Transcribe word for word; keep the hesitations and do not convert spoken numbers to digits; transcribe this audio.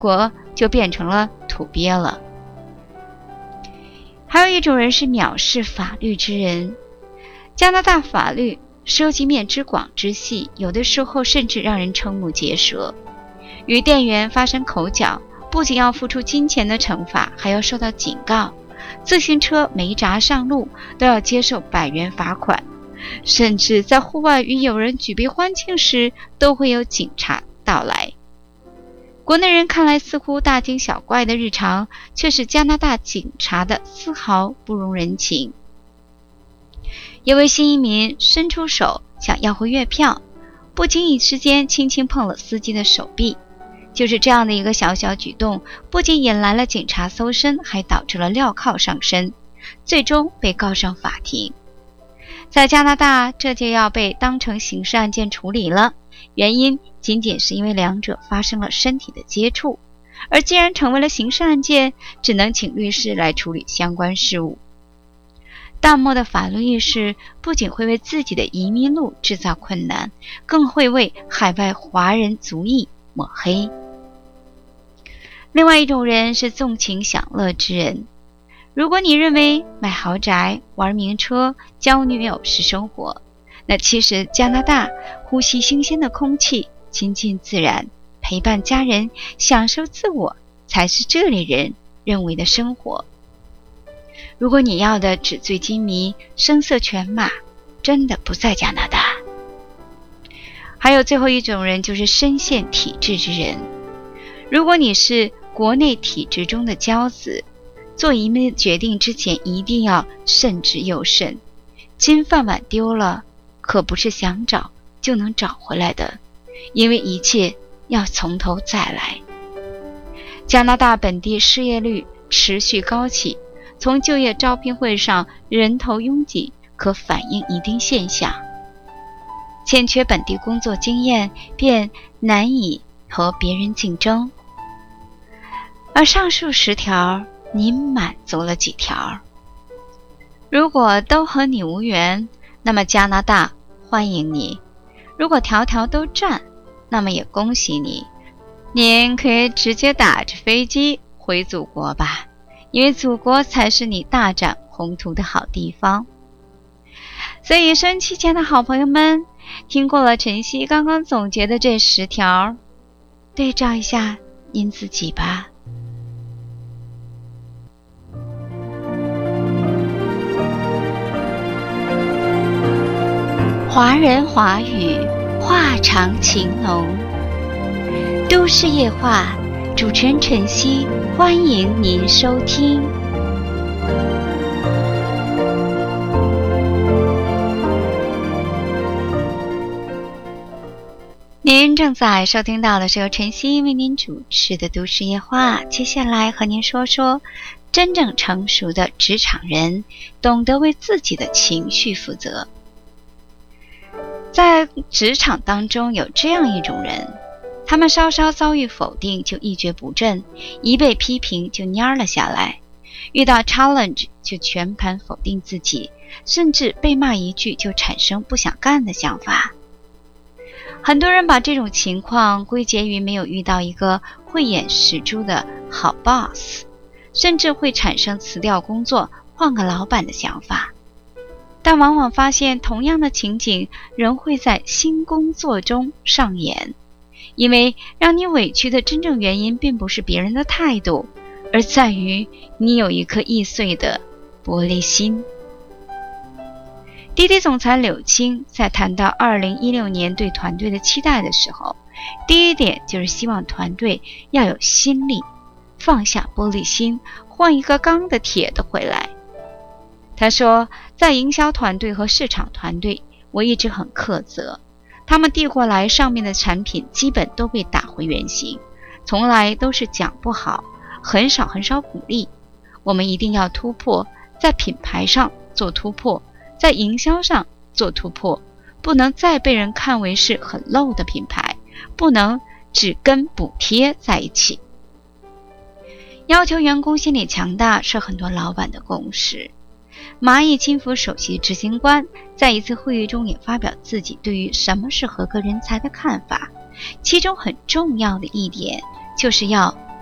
国就变成了土鳖了。还有一种人是藐视法律之人。加拿大法律涉及面之广之细，有的时候甚至让人瞠目结舌。与店员发生口角，不仅要付出金钱的惩罚，还要受到警告。自行车没闸上路都要接受百元罚款，甚至在户外与友人举杯欢庆时，都会有警察到来。国内人看来似乎大惊小怪的日常，却是加拿大警察的丝毫不容人情。有位新移民伸出手想要回月票，不经意之间轻轻碰了司机的手臂。就是这样的一个小小举动，不仅引来了警察搜身，还导致了镣铐上身，最终被告上法庭。在加拿大，这就要被当成刑事案件处理了，原因仅仅是因为两者发生了身体的接触，而既然成为了刑事案件，只能请律师来处理相关事务。淡漠的法律意识不仅会为自己的移民路制造困难，更会为海外华人族裔抹黑。另外一种人是纵情享乐之人。如果你认为买豪宅、玩名车、交女友是生活，那其实加拿大呼吸新鲜的空气、亲近自然、陪伴家人、享受自我，才是这类人认为的生活。如果你要的纸醉金迷、声色犬马，真的不在加拿大。还有最后一种人，就是深陷体制之人。如果你是国内体制中的骄子，做移民决定之前一定要慎之又慎。金饭碗丢了，可不是想找就能找回来的，因为一切要从头再来。加拿大本地失业率持续高企，从就业招聘会上人头拥挤可反映一定现象。欠缺本地工作经验，便难以和别人竞争。而上述十条，您满足了几条？如果都和你无缘，那么加拿大欢迎你；如果条条都占，那么也恭喜你，您可以直接打着飞机回祖国吧，因为祖国才是你大展宏图的好地方。所以收音机前的好朋友们，听过了晨曦刚刚总结的这十条，对照一下您自己吧。华人华语，话长情浓。都市夜话，主持人晨曦，欢迎您收听。您正在收听到的是由晨曦为您主持的都市夜话，接下来和您说说真正成熟的职场人懂得为自己的情绪负责。在职场当中有这样一种人，他们稍稍遭遇否定就一蹶不振，一被批评就蔫了下来，遇到 challenge 就全盘否定自己，甚至被骂一句就产生不想干的想法。很多人把这种情况归结于没有遇到一个慧眼识珠的好 boss， 甚至会产生辞掉工作换个老板的想法。但往往发现同样的情景仍会在新工作中上演，因为让你委屈的真正原因并不是别人的态度，而在于你有一颗易碎的玻璃心。滴滴总裁柳青在谈到二零一六年对团队的期待的时候，第一点就是希望团队要有心力，放下玻璃心，换一个钢的铁的回来。他说，在营销团队和市场团队，我一直很苛责，他们递过来上面的产品基本都被打回原形，从来都是讲不好，很少很少鼓励。我们一定要突破，在品牌上做突破，在营销上做突破，不能再被人看为是很 low 的品牌，不能只跟补贴在一起。要求员工心理强大是很多老板的共识。蚂蚁金服首席执行官在一次会议中也发表自己对于什么是合格人才的看法，其中很重要的一点就是要